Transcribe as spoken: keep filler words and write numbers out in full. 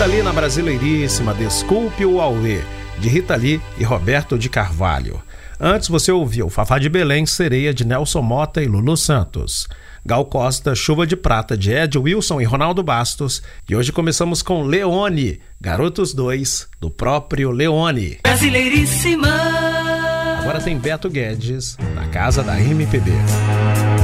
Rita Lee na Brasileiríssima, Desculpe o Auê, de Rita Lee e Roberto de Carvalho. Antes você ouviu Fafá de Belém, Sereia, de Nelson Mota e Lulu Santos. Gal Costa, Chuva de Prata, de Ed Wilson e Ronaldo Bastos. E hoje começamos com Leone, Garotos dois, do próprio Leone. Brasileiríssima. Agora tem Beto Guedes, na Casa da M P B.